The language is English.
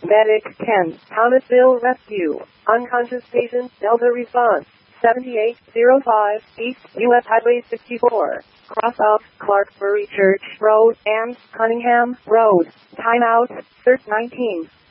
Medic 10, Thomasville Rescue. Unconscious patient, Delta response. 7805 East U.S. Highway 64. Cross off Clarkbury Church Road and Cunningham Road. Timeout, Cert 19.